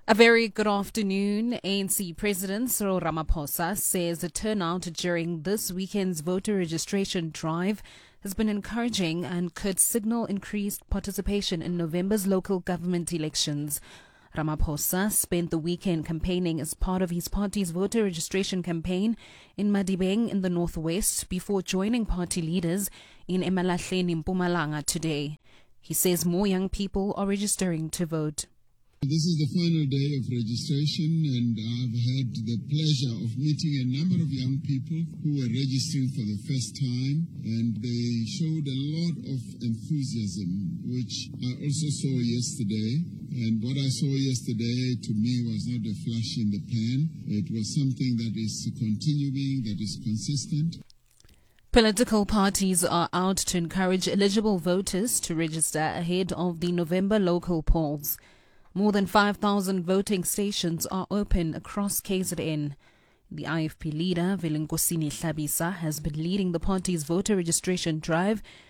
A very good afternoon. ANC President Cyril Ramaphosa says the turnout during this weekend's voter registration drive has been encouraging and could signal increased participation in November's local government elections. Ramaphosa spent the weekend campaigning as part of his party's voter registration campaign in Madibeng in the northwest before joining party leaders in Emalahleni in Mpumalanga today. He says more young people are registering to vote. This is the final day of registration, and I've had the pleasure of meeting a number of young people who were registering for the first time, and they showed a lot of enthusiasm, which I also saw yesterday. And what I saw yesterday, to me, was not a flash in the pan. It was something that is continuing, that is consistent. Political parties are out to encourage eligible voters to register ahead of the November local polls. More than 5,000 voting stations are open across KZN. The IFP leader, Velenkosini Hlabisa, has been leading the party's voter registration drive